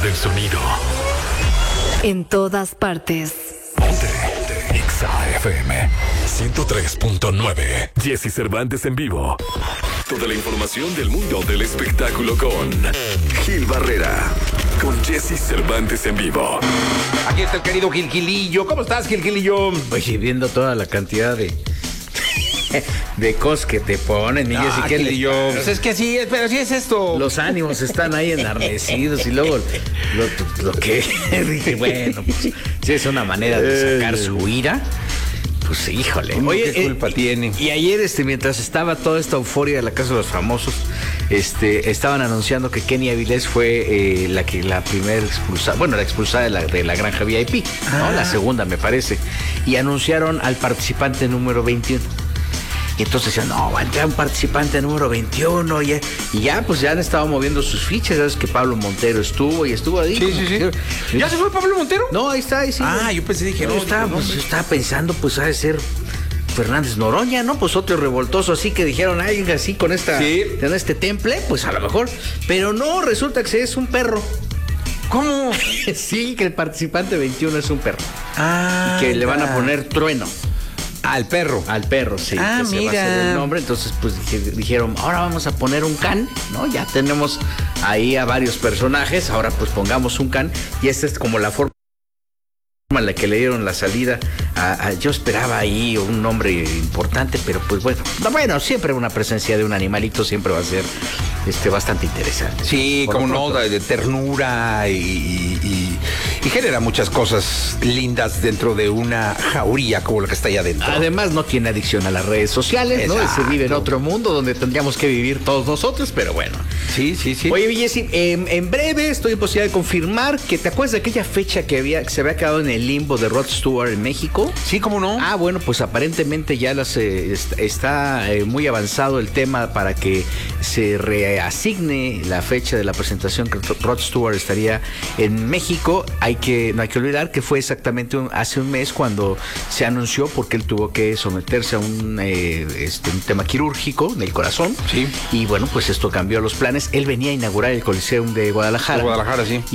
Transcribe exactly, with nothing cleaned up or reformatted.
del sonido. En todas partes. Ponte, ponte. Exa F M ciento tres punto nueve. Jesse Cervantes en vivo. Toda la información del mundo del espectáculo con Gil Barrera. Con Jesse Cervantes en vivo. Aquí está el querido Gil Gilillo. ¿Cómo estás, Gil Gilillo? Oye, viendo toda la cantidad de de cosas que te ponen, mi Jesse, ¿qué le- Gilillo. Pues es que así es, pero así es esto. Los ánimos están ahí enardecidos y luego lo, lo que dije, bueno, pues si es una manera de sacar su ira, pues híjole. Oye, ¿qué culpa y, tiene? Y ayer, este, mientras estaba toda esta euforia de la Casa de los Famosos, este, estaban anunciando que Kenny Avilés fue eh, la que la primera expulsada, bueno, la expulsada de la, de la granja V I P, ¿no? Ah. La segunda, me parece. Y anunciaron al participante número veintiuno. Y entonces decían, no, va a entrar un participante número veintiuno. Y, y ya, pues ya han estado moviendo sus fichas. Sabes que Pablo Montero estuvo y estuvo ahí. Sí, como sí, sí. que- ¿Ya se fue Pablo Montero? No, ahí está, ahí sí. Ah, yo pensé, dije, no, no, estaba, dije, no, pues, hombre. estaba pensando, pues ha de ser Fernández Noroña, ¿no? Pues otro revoltoso así que dijeron, alguien así con esta, Sí. con este temple, pues a lo mejor. Pero no, resulta que es un perro. ¿Cómo? Sí, que el participante veintiuno es un perro. Ah, Y que le van a poner Trueno. al perro. Al perro, sí. Ah, que se va a mira. hacer el nombre. Entonces, pues dije- dijeron, ahora vamos a poner un can, ¿no? Ya tenemos ahí a varios personajes, ahora pues pongamos un can. Y esta es como la forma en la que le dieron la salida a, a- yo esperaba ahí un nombre importante, pero pues bueno, no, bueno, siempre una presencia de un animalito siempre va a ser este bastante interesante. Sí, Por como lo no, pronto. de, de ternura y, y- y- y genera muchas cosas lindas dentro de una jauría como la que está ahí adentro. Además no tiene adicción a las redes sociales, ¿no? Exacto. Se vive en otro mundo donde tendríamos que vivir todos nosotros, pero bueno. Sí, sí, sí. Oye, Jessy, en, en breve estoy en posibilidad de confirmar que te acuerdas de aquella fecha que había que se había quedado en el limbo de Rod Stewart en México. Sí, ¿cómo no? Ah, bueno, pues aparentemente ya las, eh, est- está eh, muy avanzado el tema para que se reasigne la fecha de la presentación que Rod Stewart estaría en México. Hay que, no hay que olvidar que fue exactamente un- hace un mes cuando se anunció, porque él tuvo que someterse a un, eh, este, un tema quirúrgico del corazón. Sí. Y bueno, pues esto cambió los planes. Él venía a inaugurar el Coliseum de Guadalajara. De Guadalajara, sí.